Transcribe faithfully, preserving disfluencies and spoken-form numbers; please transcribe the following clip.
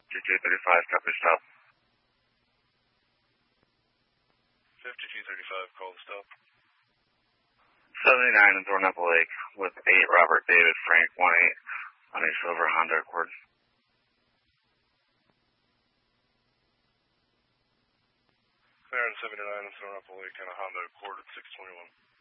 fifty-two thirty-five, copy stop. fifty-two thirty-five, call the stop. seventy-nine in Thornapple Lake with eight Robert David Frank one eight on a silver Honda Accord. Clear on seventy-nine in Thornapple Lake and a Honda Accord at six twenty-one.